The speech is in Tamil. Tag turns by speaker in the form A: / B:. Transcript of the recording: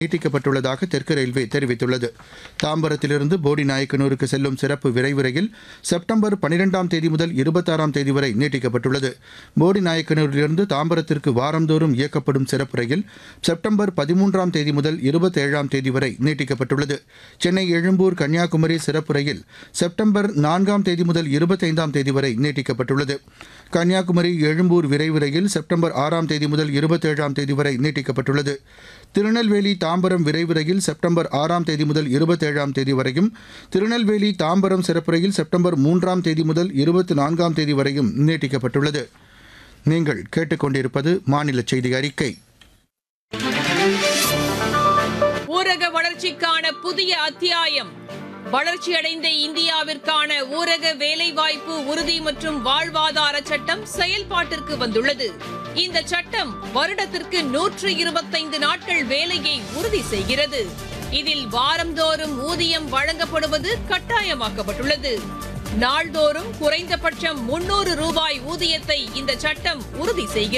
A: நீட்டிக்கப்பட்டுள்ளதாக தெற்கு ரயில்வே தெரிவித்துள்ளது. தாம்பரத்திலிருந்து போடிநாயக்கனூருக்கு செல்லும் சிறப்பு விரைவு ரயில் செப்டம்பர் 12ஆம் தேதி முதல் 26ஆம் தேதி வரை நீட்டிக்கப்பட்டுள்ளது. போடிநாயக்கனூரிலிருந்து தாம்பரத்திற்கு வாரந்தோறும் இயக்கப்படும் சிறப்பு ரயில் செப்டம்பர் 13ஆம் தேதி முதல் 27ஆம் தேதி வரை நீட்டிக்கப்பட்டுள்ளது. சென்னை எழும்பூர் கன்னியாகுமரி சிறப்பு ரயில் செப்டம்பர் 4ஆம் தேதி முதல் 25ஆம் தேதி வரை நீட்டிக்கப்பட்டுள்ளது. கன்னியாகுமரி எழும்பூர் விரைவு ரயில் செப்டம்பர் 6ஆம் தேதி முதல் 27ஆம் தேதி வரை நீட்டிக்கப்பட்டுள்ளது. திருநெல்வேலி தாம்பரம் விரைவு ரயில் செப்டம்பர் 6ஆம் தேதி முதல் 27ஆம் தேதி வரையும், திருநெல்வேலி தாம்பரம் சிறப்பு ரயில் செப்டம்பர் 3ஆம் தேதி முதல் 24ஆம் தேதி வரையும் நீட்டிக்கப்பட்டுள்ளது. நீங்கள் கேட்டுக்கொண்டிருப்பது மாநில செய்தி அறிக்கை.
B: ஊரக வளர்ச்சிக்கான புதிய அத்தியாயம். வளர்ச்சியடைந்த இந்தியாவிற்கான ஊரக வேலைவாய்ப்பு உறுதி மற்றும் வாழ்வாதார சட்டம் செயல்பாட்டிற்கு வந்துள்ளது. இந்த சட்டம் வருடத்திற்கு 125 நாட்கள் வேலையை உறுதி செய்கிறது. இதில் வாரந்தோறும் ஊதியம் வழங்கப்படுவது கட்டாயமாக்கப்பட்டுள்ளது. நாள்தோறும் குறைந்தபட்சம் 300 ரூபாய் ஊதியத்தை இந்த சட்டம் உறுதி செய்கிறது.